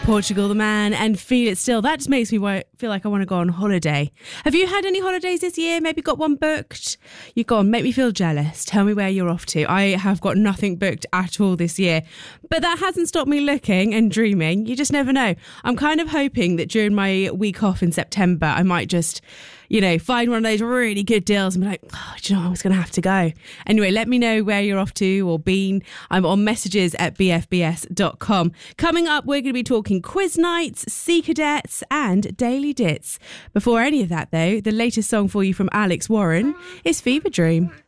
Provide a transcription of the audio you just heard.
Portugal the Man and Feel It Still. That just makes me feel like I want to go on holiday. Have you had any holidays this year? Maybe got one booked? You go on, make me feel jealous. Tell me where you're off to. I have got nothing booked at all this year. But that hasn't stopped me looking and dreaming. You just never know. I'm kind of hoping that during my week off in September, I might just, find one of those really good deals and be like, I was going to have to go. Anyway, let me know where you're off to or been. I'm on messages@bfbs.com. Coming up, we're going to be talking quiz nights, Sea Cadets and Daily Dits. Before any of that, though, the latest song for you from Alex Warren is Fever Dream.